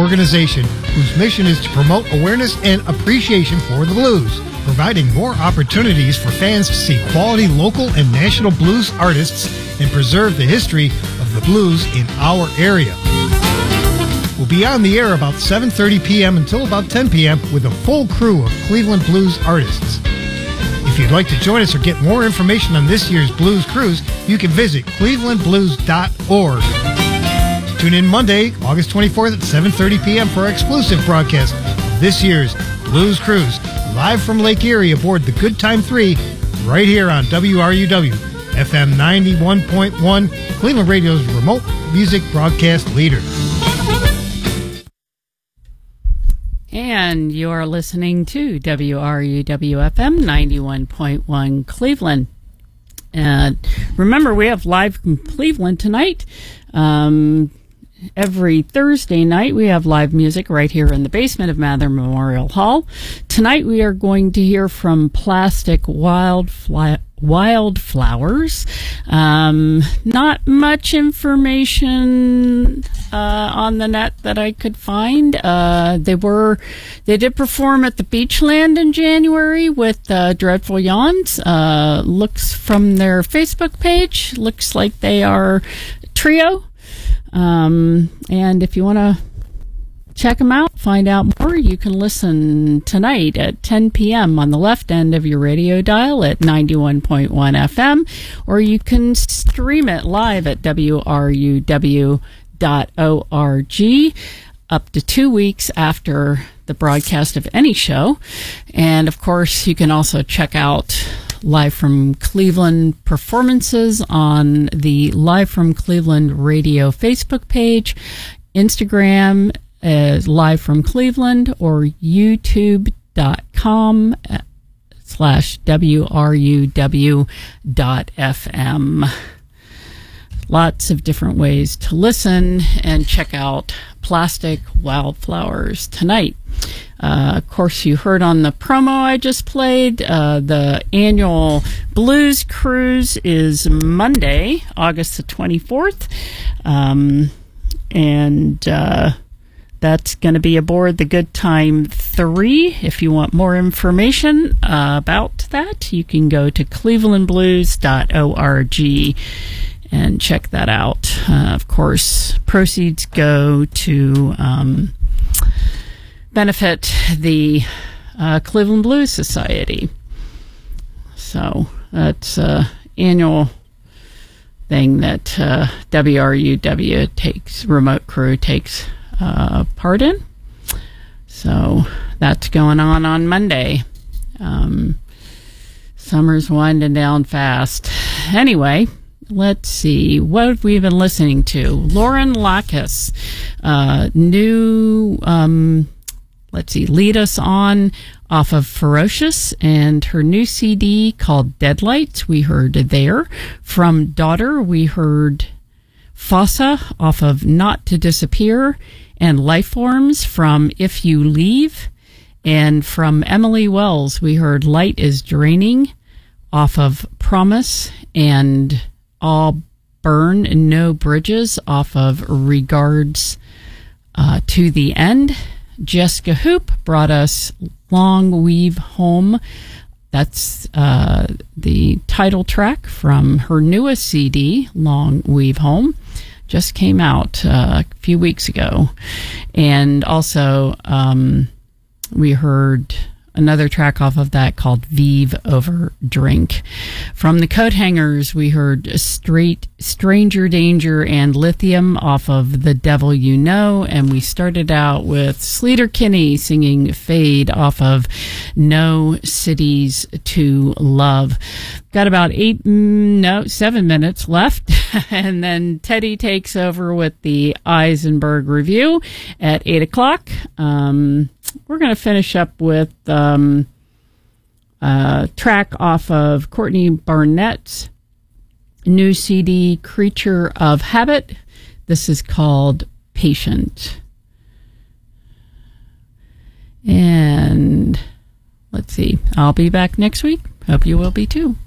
organization whose mission is to promote awareness and appreciation for the blues, providing more opportunities for fans to see quality local and national blues artists and preserve the history of the blues in our area. We'll be on the air about 7:30 p.m. until about 10 p.m. with a full crew of Cleveland blues artists. If you'd like to join us or get more information on this year's Blues Cruise, you can visit clevelandblues.org. Tune in Monday, August 24th at 7:30 p.m. for our exclusive broadcast of this year's Blues Cruise, live from Lake Erie aboard the Good Time 3, right here on WRUW, FM 91.1, Cleveland Radio's remote music broadcast leader. And you're listening to WRUW-FM 91.1 Cleveland. And remember, we have live from Cleveland tonight. Every Thursday night, we have live music right here in the basement of Mather Memorial Hall. Tonight, we are going to hear from Plastic Wildflowers. Not much information on the net that I could find. They did perform at the Beachland in January with Dreadful Yawns. Looks from their Facebook page, looks like they are a trio. And if you want to check them out, find out more, you can listen tonight at 10 p.m. on the left end of your radio dial at 91.1 FM, or you can stream it live at wruw.org up to 2 weeks after the broadcast of any show. And of course, you can also check out Live from Cleveland performances on the Live from Cleveland radio Facebook page, Instagram as Live from Cleveland, or youtube.com/WRUW.FM. Lots of different ways to listen and check out Plastic Wildflowers tonight. Of course, you heard on the promo I just played, the annual Blues Cruise is Monday, August the 24th. That's going to be aboard the Good Time 3. If you want more information about that, you can go to clevelandblues.org and check that out. Of course, proceeds go to benefit the Cleveland Blues Society. So that's an annual thing that WRUW remote crew takes part in. So that's going on Monday. Summer's winding down fast. Anyway, let's see. What have we been listening to? Lauren Lacus, new, Lead Us On off of Ferocious, and her new CD called Deadlights, we heard there. From Daughter, we heard Fossa off of Not to Disappear, and Lifeforms from If You Leave. And from Emily Wells, we heard Light is Draining off of Promise, and All Burn and No Bridges off of Regards to the End. Jessica Hoop brought us Long Weave Home. That's the title track from her newest CD, Long Weave Home. Just came out a few weeks ago. And also, we heard another track off of that called Vive Over Drink. From the Coat Hangers, we heard Stranger Danger and Lithium off of The Devil You Know, and we started out with Sleater Kinney singing Fade off of No Cities to Love. Got about 7 minutes left, and then Teddy takes over with the Eisenberg Review at 8 o'clock. We're going to finish up with a track off of Courtney Barnett's new CD, Creature of Habit. This is called Patient. And let's see, I'll be back next week. Hope you will be too.